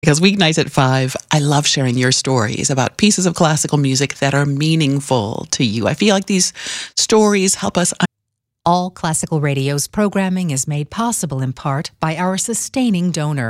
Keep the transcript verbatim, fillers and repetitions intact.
Because weeknights at five, I love sharing your stories about pieces of classical music that are meaningful to you. I feel like these stories help us. All Classical Radio's programming is made possible in part by our sustaining donor,